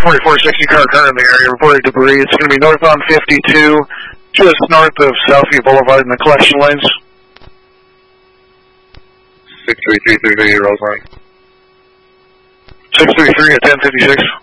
4460 car in the area, reported debris. It's going to be northbound 52, just north of Southview Boulevard in the collection lanes. 63333 Roseline. 633 at 1056.